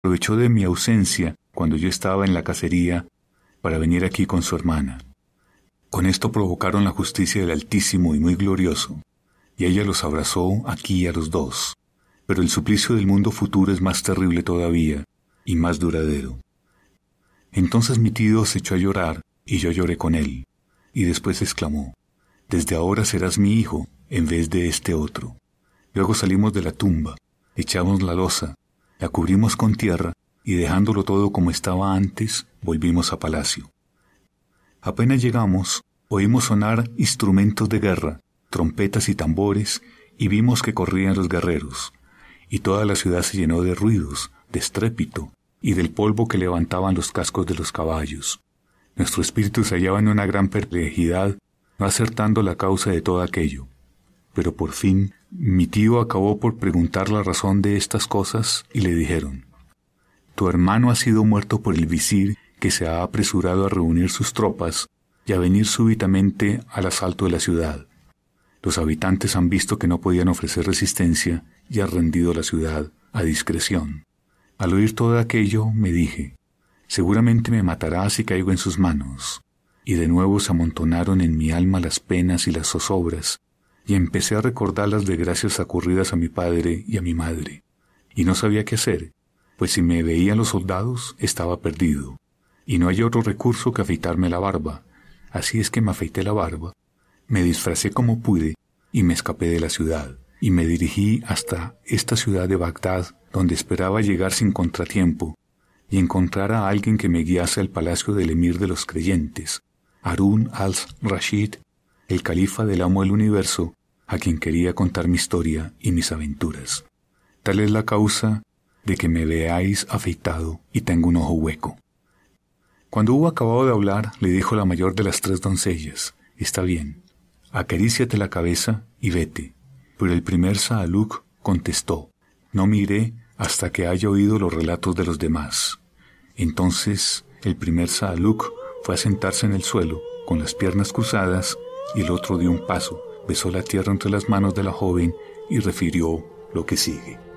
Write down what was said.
aprovechó de mi ausencia cuando yo estaba en la cacería para venir aquí con su hermana. Con esto provocaron la justicia del Altísimo y muy glorioso, y ella los abrazó aquí a los dos. Pero el suplicio del mundo futuro es más terrible todavía y más duradero. Entonces mi tío se echó a llorar y yo lloré con él, y después exclamó: «Desde ahora serás mi hijo en vez de este otro». Luego salimos de la tumba, echamos la losa, la cubrimos con tierra y dejándolo todo como estaba antes, volvimos a palacio. Apenas llegamos, oímos sonar instrumentos de guerra, trompetas y tambores, y vimos que corrían los guerreros, y toda la ciudad se llenó de ruidos, de estrépito, y del polvo que levantaban los cascos de los caballos. Nuestro espíritu se hallaba en una gran perplejidad, no acertando la causa de todo aquello. Pero por fin, mi tío acabó por preguntar la razón de estas cosas, y le dijeron: «Tu hermano ha sido muerto por el visir, que se ha apresurado a reunir sus tropas y a venir súbitamente al asalto de la ciudad. Los habitantes han visto que no podían ofrecer resistencia y han rendido la ciudad a discreción». Al oír todo aquello, me dije: «Seguramente me matará si caigo en sus manos». Y de nuevo se amontonaron en mi alma las penas y las zozobras, y empecé a recordar las desgracias ocurridas a mi padre y a mi madre. Y no sabía qué hacer, pues si me veían los soldados, estaba perdido. Y no hay otro recurso que afeitarme la barba. Así es que me afeité la barba, me disfracé como pude y me escapé de la ciudad, y me dirigí hasta esta ciudad de Bagdad, donde esperaba llegar sin contratiempo y encontrar a alguien que me guiase al palacio del emir de los creyentes, Harún al-Rashid, el califa del amo del universo, a quien quería contar mi historia y mis aventuras. Tal es la causa de que me veáis afeitado y tengo un ojo hueco». Cuando hubo acabado de hablar, le dijo la mayor de las 3 doncellas: «Está bien, acaríciate la cabeza y vete». Pero el primer Saaluk contestó: «No me iré hasta que haya oído los relatos de los demás». Entonces el primer Saaluk fue a sentarse en el suelo, con las piernas cruzadas, y el otro dio un paso, besó la tierra entre las manos de la joven y refirió lo que sigue.